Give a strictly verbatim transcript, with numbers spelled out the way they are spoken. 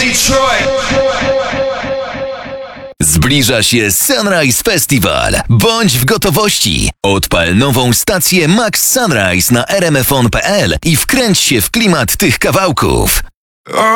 Detroit. Zbliża się Sunrise Festival. Bądź w gotowości. Odpal nową stację Max Sunrise na r m f on kropka p l i wkręć się w klimat tych kawałków.